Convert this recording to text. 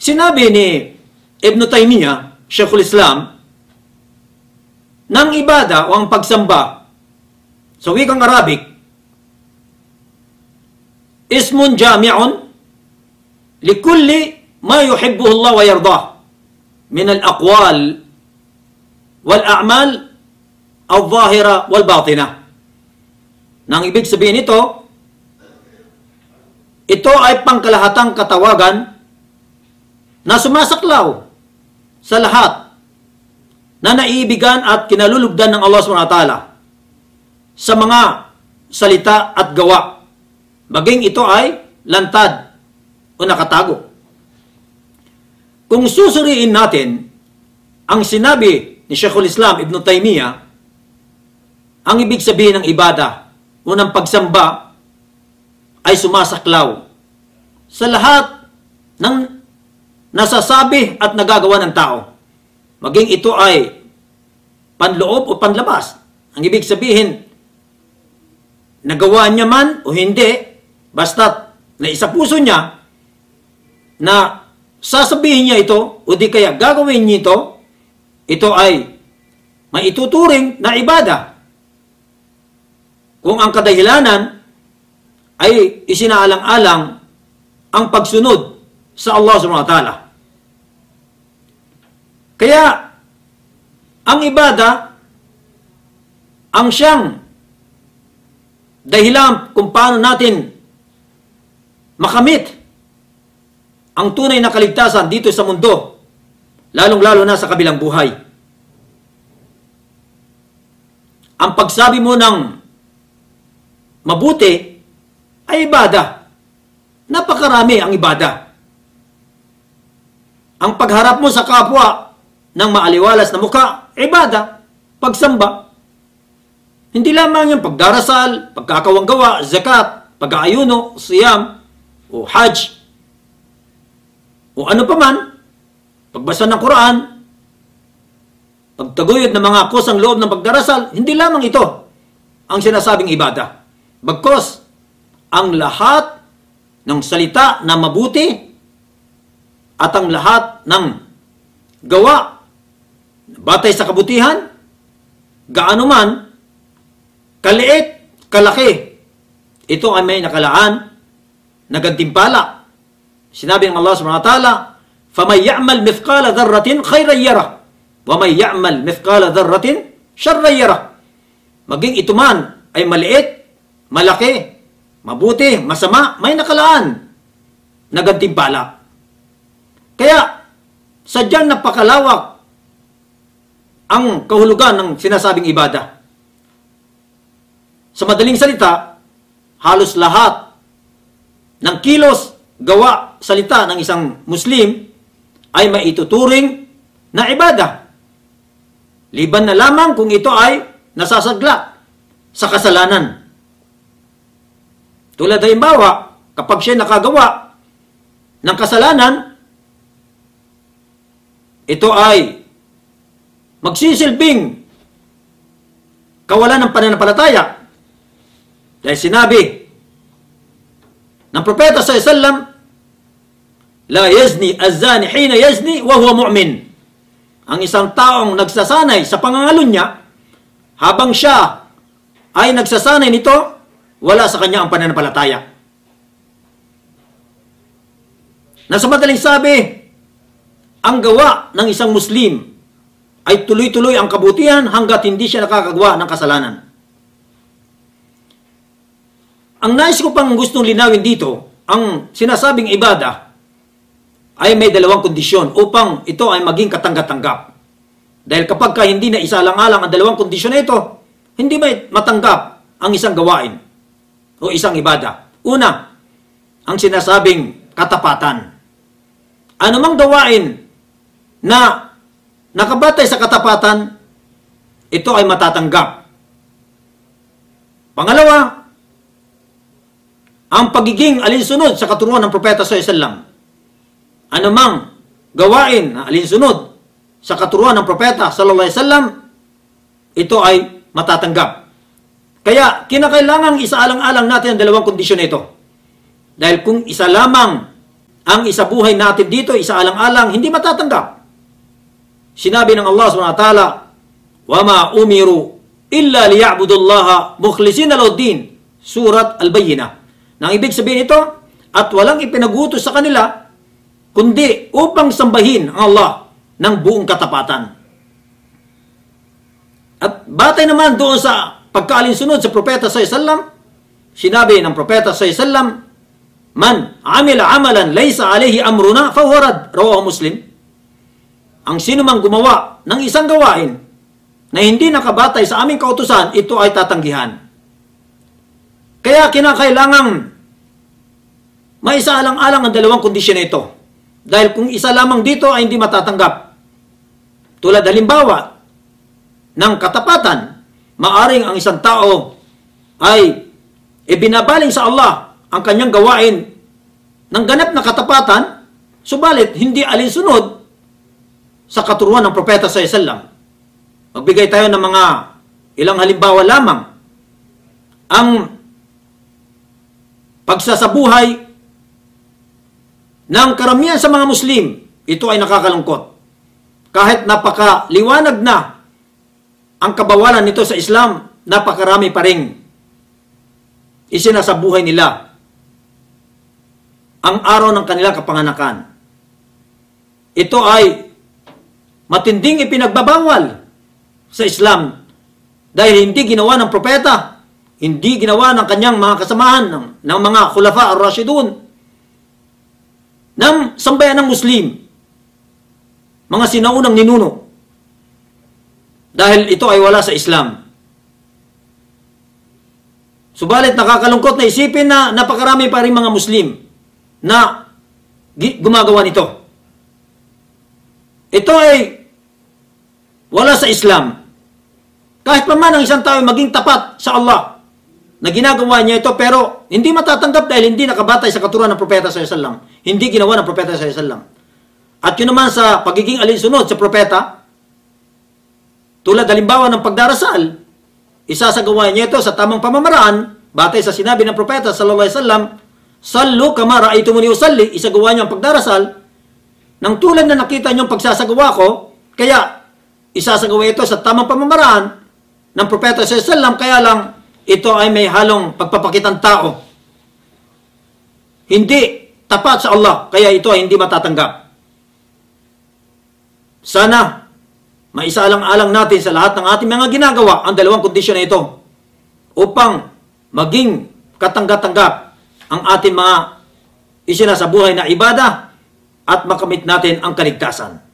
Sinabi ni Ibn Taymiyyah, Sheikhul Islam, ng ibada o ang pagsamba sa wikang Arabic, ismun jami'un likulli ma yuhibbuhu Allah wa yardah min al-aqwal wal a'mal al-zahira wal batina. Nang ibig sabihin ito ay pangkalahatang katawagan na sumasaklaw sa lahat na naiibigan at kinalulugdan ng Allah SWT sa mga salita at gawa, maging ito ay lantad o nakatago. Kung susuriin natin ang sinabi ni Sheikhul Islam Ibn Taymiyyah, ang ibig sabihin ng ibada o ng pagsamba ay sumasaklaw sa lahat ng nasasabi at nagagawa ng tao, maging ito ay panloob o panlabas. Ang ibig sabihin, nagawa niya man o hindi, basta't naisa puso niya na sasabihin niya ito o di kaya gagawin niya ito ay maituturing na ibada. Kung ang kadahilanan ay isinaalang-alang ang pagsunod sa Allah SWT. Kaya, ang ibada, ang siyang dahilan kung paano natin makamit ang tunay na kaligtasan dito sa mundo, lalong-lalo na sa kabilang buhay. Ang pagsabi mo ng mabuti ay ibada. Napakarami ang ibada. Ang pagharap mo sa kapwa ng maaliwalas na mukha, ibada, pagsamba. Hindi lamang yung pagdarasal, pagkakawanggawa, zakat, pag-aayuno, siyam, o hajj, o ano pa man, pagbasa ng Quran, pagtaguyod ng mga kusang loob ng pagdarasal, hindi lamang ito ang sinasabing ibada. Bagkus, ang lahat ng salita na mabuti at ang lahat ng gawa batay sa kabutihan, gaano man, kaliit, kalaki, ito ay may nakalaan na gantimpala. Sinabi ng Allah subhanahu wa ta'ala, فَمَنْ يَعْمَلْ مِثْقَالَ ذَرَّةٍ خَيْرًا يَرَهُ وَمَنْ يَعْمَلْ مِثْقَالَ ذَرَّةٍ شَرًّا يَرَهُ. Maging ito man ay maliit, malaki, mabuti, masama, may nakalaan na gantimpala. Kaya, sadyang napakalawak ang kahulugan ng sinasabing ibada. Sa madaling salita, halos lahat ng kilos, gawa, salita ng isang Muslim ay maituturing na ibada. Liban na lamang kung ito ay nasasagla sa kasalanan. Tulad halimbawa, kapag siya nakagawa ng kasalanan, ito ay magsisilbing kawalan ng pananampalataya. Dahil sinabi ng propeta sallallahu alaihi wasallam, la yazni az-zani hina yazni wa huwa mu'min. Ang isang taong nagsasanay sa pangangalunya niya, habang siya ay nagsasanay nito, wala sa kanya ang pananampalataya. Na sa madaling sabi, ang gawa ng isang Muslim ay tuloy-tuloy ang kabutihan hanggat hindi siya nakakagawa ng kasalanan. Ang nais ko pang gustong linawin dito, ang sinasabing ibada ay may dalawang kondisyon upang ito ay maging katanggap-tanggap. Dahil kapag ka hindi na isalang-alang ang dalawang kondisyon na ito, hindi may matanggap ang isang gawain o isang ibada. Una, ang sinasabing katapatan. Anumang gawain na nakabatay sa katapatan, ito ay matatanggap. Pangalawa, ang pagiging alinsunod sa katuruan ng propeta sallallahu alaihi wasallam. Anumang gawain na alinsunod sa katuruan ng propeta sallallahu alaihi wasallam, ito ay matatanggap. Kaya kinakailangang isaalang-alang natin ang dalawang kondisyon nito. Dahil kung isa lamang ang isabuhay natin dito, isaalang-alang, hindi matatanggap. Sinabi ng Allah subhanahu wa ta'ala, وَمَا أُمِرُوا إِلَّا لِيَعْبُدُوا اللَّهَ مُخْلِصِينَ لَهُ الدِّينَ. Surat Al-Bayyinah. Nang ibig sabihin ito, at walang ipinagutos sa kanila, kundi upang sambahin ang Allah ng buong katapatan. At batay naman doon sa pagkaalinsunod sa Propeta sallallahu alaihi wasallam, sinabi ng Propeta sallallahu alaihi wasallam, "Man amila amalan laysa alayhi amruna fahuwa rad." Rawahu Muslim. Ang sino mang gumawa ng isang gawain na hindi nakabatay sa aming kautusan, ito ay tatanggihan. Kaya kinakailangang maisaalang-alang ang dalawang kondisyon na ito. Dahil kung isa lamang dito ay hindi matatanggap. Tulad halimbawa ng katapatan, maaring ang isang tao ay ibinabaling sa Allah ang kanyang gawain ng ganap na katapatan, subalit hindi alinsunod sa katuruan ng Propeta sallallahu alaihi wasallam. Magbigay tayo ng mga ilang halimbawa lamang. Ang pagsasabuhay ng karamihan sa mga Muslim, ito ay nakakalungkot. Kahit napakaliwanag na ang kabawalan nito sa Islam, napakarami pa rin isinasabuhay nila ang araw ng kanilang kapanganakan. Ito ay matinding ipinagbabawal sa Islam dahil hindi ginawa ng propeta, hindi ginawa ng kanyang mga kasamahan, ng mga khulafa ar-rashidun, ng sambayan ng Muslim, mga sinaunang ninuno, dahil ito ay wala sa Islam. Subalit nakakalungkot na isipin na napakarami pa rin mga Muslim na gumagawa nito. Ito ay wala sa Islam. Kahit pa man ang isang tao maging tapat sa Allah na ginagawa niya ito, pero hindi matatanggap dahil hindi nakabatay sa katuruan ng Propeta sallallahu alaihi wasallam. Hindi ginawa ng Propeta sallallahu alaihi wasallam. At yun naman sa pagiging alinsunod sa Propeta, tulad halimbawa ng pagdarasal, isasagawa niya ito sa tamang pamamaraan, batay sa sinabi ng Propeta sallallahu alaihi wasallam, "Sallu kama ra'aytumuni usalli." Isagawa niya ang pagdarasal nang tulad na nakita niyo ang pagsasagawa ko, kaya isasagawa ito sa tamang pamamaraan ng Propeta sallallahu alaihi wasallam, kaya lang ito ay may halong pagpapakitang tao. Hindi tapat sa Allah, kaya ito ay hindi matatanggap. Sana maisaalang-alang natin sa lahat ng ating mga ginagawa ang dalawang kondisyon na ito upang maging katanggap-tanggap ang ating mga isinasabuhay na ibada at makamit natin ang kaligtasan.